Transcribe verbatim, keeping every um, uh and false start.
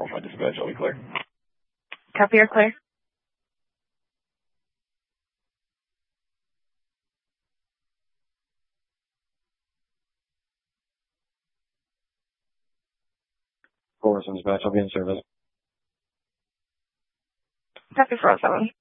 four one five dispatch, I'll be clear. Copy, you're clear. four one seven dispatch, I'll be in service. Copy, four oh seven.